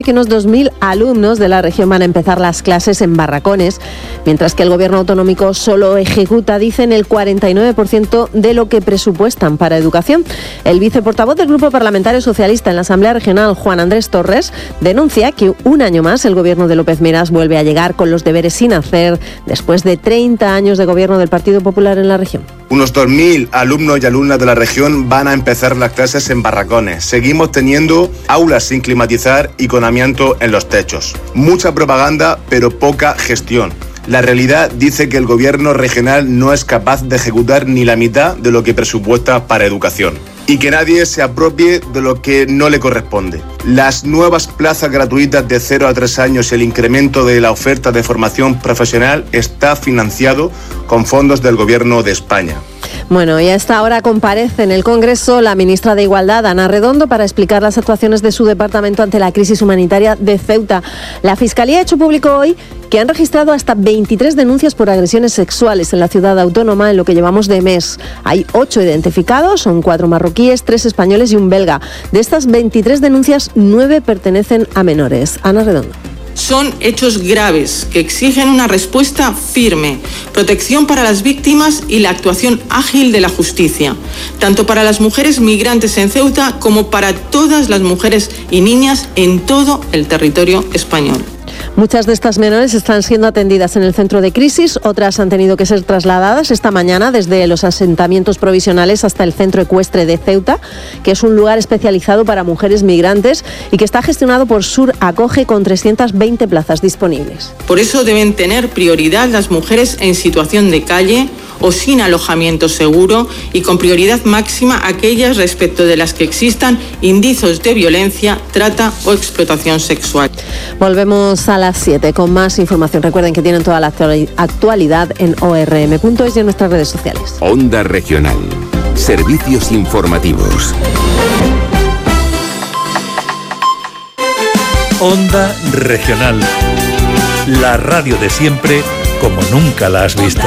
Que unos 2.000 alumnos de la región van a empezar las clases en barracones, mientras que el gobierno autonómico solo ejecuta, dicen, el 49% de lo que presupuestan para educación. El viceportavoz del Grupo Parlamentario Socialista en la Asamblea Regional, Juan Andrés Torres, denuncia que un año más el gobierno de López Miras vuelve a llegar con los deberes sin hacer después de 30 años de gobierno del Partido Popular en la región. Unos 2.000 alumnos y alumnas de la región van a empezar las clases en barracones. Seguimos teniendo aulas sin climatizar y con amianto en los techos. Mucha propaganda, pero poca gestión. La realidad dice que el gobierno regional no es capaz de ejecutar ni la mitad de lo que presupuesta para educación. Y que nadie se apropie de lo que no le corresponde. Las nuevas plazas gratuitas de 0 a 3 años y el incremento de la oferta de formación profesional está financiado con fondos del Gobierno de España. Bueno, y a esta hora comparece en el Congreso la ministra de Igualdad, Ana Redondo, para explicar las actuaciones de su departamento ante la crisis humanitaria de Ceuta. La Fiscalía ha hecho público hoy que han registrado hasta 23 denuncias por agresiones sexuales en la ciudad autónoma en lo que llevamos de mes. Hay 8 identificados, son 4 marroquíes, 3 españoles y un belga. De estas 23 denuncias, 9 pertenecen a menores. Ana Redondo. Son hechos graves que exigen una respuesta firme, protección para las víctimas y la actuación ágil de la justicia, tanto para las mujeres migrantes en Ceuta como para todas las mujeres y niñas en todo el territorio español. Muchas de estas menores están siendo atendidas en el centro de crisis, otras han tenido que ser trasladadas esta mañana desde los asentamientos provisionales hasta el centro ecuestre de Ceuta, que es un lugar especializado para mujeres migrantes y que está gestionado por Sur Acoge con 320 plazas disponibles. Por eso deben tener prioridad las mujeres en situación de calle o sin alojamiento seguro y con prioridad máxima aquellas respecto de las que existan indicios de violencia, trata o explotación sexual. Volvemos a las 7 con más información. Recuerden que tienen toda la actualidad en orm.es y en nuestras redes sociales. Onda Regional. Servicios informativos. Onda Regional. La radio de siempre como nunca la has visto.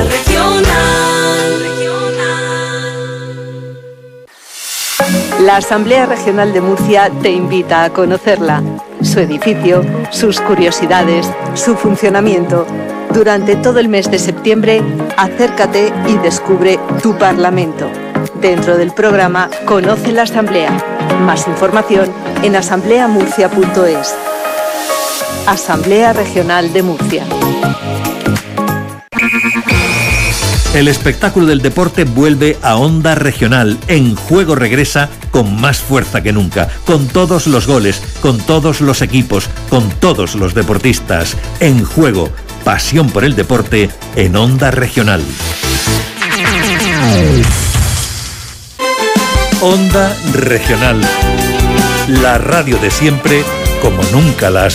La Asamblea Regional de Murcia te invita a conocerla. Su edificio, sus curiosidades, su funcionamiento. Durante todo el mes de septiembre, acércate y descubre tu Parlamento. Dentro del programa Conoce la Asamblea. Más información en asambleamurcia.es. Asamblea Regional de Murcia. El espectáculo del deporte vuelve a Onda Regional. En Juego regresa con más fuerza que nunca, con todos los goles, con todos los equipos, con todos los deportistas. En Juego, pasión por el deporte en Onda Regional. Onda Regional. La radio de siempre como nunca la has